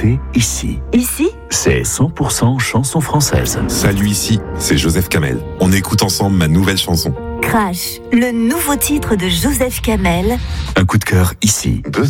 écoutez Ici. Ici, C'est 100% chanson française. Salut, ici, c'est Joseph Kamel. On écoute ensemble ma nouvelle chanson. Crash, le nouveau titre de Joseph Kamel. Un coup de cœur ici.